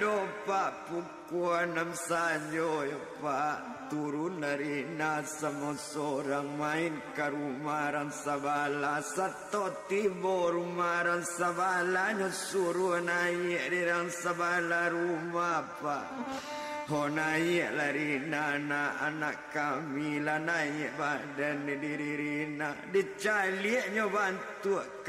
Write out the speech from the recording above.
do pak pukuan nam sanyo yo pak turun dari nasamo seorang main ke rumaran sabala satu tibo rumaran sabala nyusuruh naik di rang sabala rumah pak. Ho naik lari nana anak kami lah naik badan diri rina dicaliaknya bantu